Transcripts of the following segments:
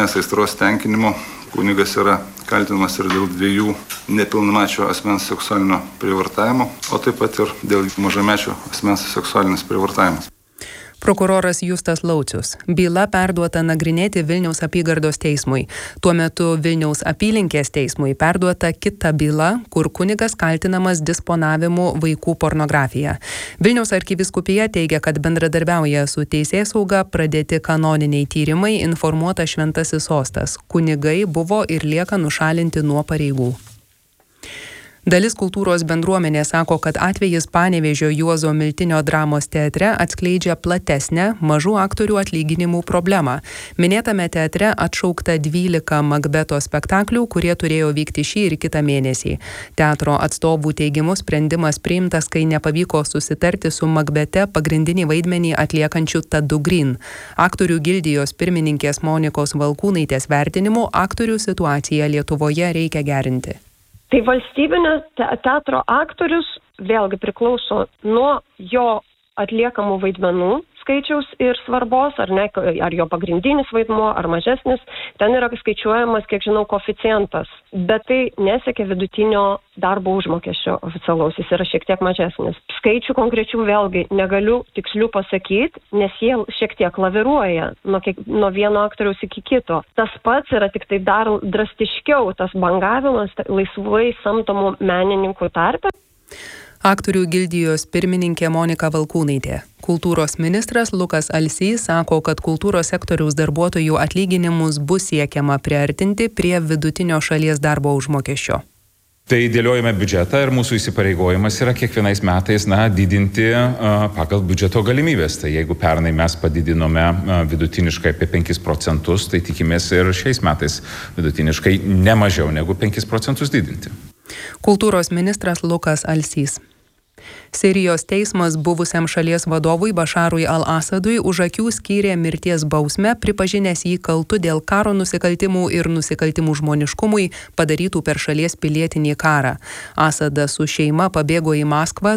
seksualinės aistros tenkinimo kunigas yra kaltinamas ir dėl 2 nepilnamečio asmens seksualinio prievartavimo, o taip pat ir dėl mažamečio asmens seksualinis prievartavimas. Prokuroras Justas Laucius. Byla perduota nagrinėti Vilniaus apygardos teismui. Tuo metu Vilniaus apylinkės teismui perduota kita byla, kur kunigas kaltinamas disponavimu vaikų pornografija. Vilniaus arkivyskupija teigia, kad bendradarbiauja su teisėsauga, pradėti kanoniniai tyrimai, informuota Šventasis Sostas. Kunigai buvo ir lieka nušalinti nuo pareigų. Dalis kultūros bendruomenės sako, kad atvejis Panevėžio Juozo Miltinio dramos teatre atskleidžia platesnę mažų aktorių atlyginimų problemą. Minėtame teatre atšaukta 12 Makbeto spektaklių, kurie turėjo vykti šį ir kitą mėnesį. Teatro atstovų teigimu sprendimas priimtas, kai nepavyko susitarti su Makbete pagrindinį vaidmenį atliekančiu Tadu Green. Aktorių gildijos pirmininkės Monikos Valkūnaitės vertinimu aktorių situaciją Lietuvoje reikia gerinti. Tai valstybinio teatro aktorius vėlgi priklauso nuo jo atliekamų vaidmenų skaičiaus ir svarbos, ar jo pagrindinis vaidmuo, ar mažesnis. Ten yra skaičiuojamas, kiek žinau, koeficientas, bet tai nesiekia vidutinio darbo užmokesčio oficialaus, jis yra šiek tiek mažesnis. Skaičių konkrečių vėlgi negaliu tikslių pasakyti, nes jie šiek tiek laviruoja nuo vieno aktoriaus iki kito. Tas pats yra tik tai dar drastiškiau, tas bangavimas laisvai samdomų menininkų tarpe. Aktorių gildijos pirmininkė Monika Valkūnaitė. Kultūros ministras Lukas Alsys sako, kad kultūros sektoriaus darbuotojų atlyginimus bus siekiama priartinti prie vidutinio šalies darbo užmokesčio. Tai dėliojame biudžetą ir mūsų įsipareigojimas yra kiekvienais metais didinti pagal biudžeto galimybės. Tai jeigu pernai mes padidinome vidutiniškai apie 5%, tai tikimės ir šiais metais vidutiniškai ne mažiau negu 5% didinti. Kultūros ministras Lukas Alsys. Sirijos teismas buvusiam šalies vadovui Bašarui al-Asadui už akių skyrė mirties bausmę, pripažinęs jį kaltu dėl karo nusikaltimų ir nusikaltimų žmoniškumui padarytų per šalies pilietinį karą. Asadas su šeima pabėgo į Maskvą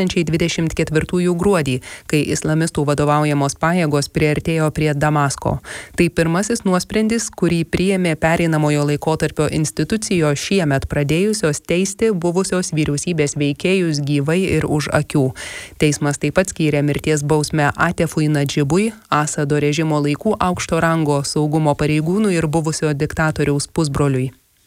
2024 gruodį, kai islamistų vadovaujamos pajėgos priartėjo prie Damasko. Tai pirmasis nuosprendis, kurį priėmė pereinamojo laikotarpio institucijos šiemet pradėjusios teisti buvusios vyriausybės veikėjus gyvai ir už akių. Teismas taip pat skyrė mirties bausmę Atefui Nadžibui, Asado režimo laikų aukšto rango saugumo pareigūnui ir buvusio diktatoriaus pusbroliui.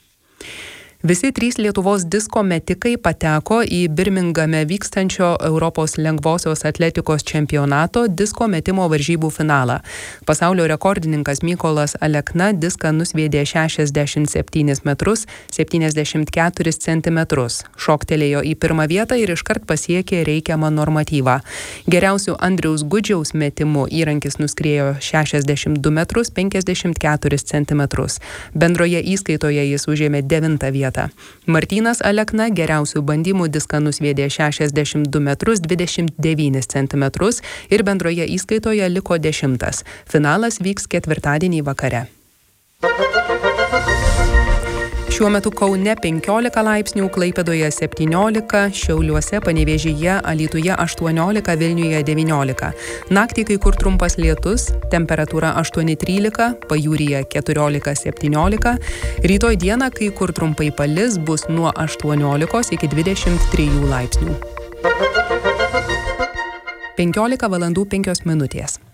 Visi 3 Lietuvos disko metikai pateko į Birmingame vykstančio Europos lengvosios atletikos čempionato disko metimo varžybų finalą. Pasaulio rekordininkas Mykolas Alekna diską nusviedė 67 metrus 74 centimetrus. Šoktelėjo į pirmą vietą ir iškart pasiekė reikiamą normatyvą. Geriausių Andriaus Gudžiaus metimų įrankis nuskriejo 62 metrus 54 centimetrus. Bendroje įskaitoje jis užėmė 9 vietą. Martynas Alekna geriausių bandymų diską nusviedė 62 metrus 29 centimetrus ir bendroje įskaitoje liko 10. Finalas vyks ketvirtadienį vakare. Šiuo metu Kaune 15 laipsnių, Klaipėdoje 17, Šiauliuose, Panevėžyje, Alytuje 18, Vilniuje 19. Naktį kai kur trumpas lietus, temperatūra 8-13, pajūryje 14-17. Rytoj dieną kai kur trumpai palis, bus nuo 18 iki 23 laipsnių. 15 valandų 5 minutės.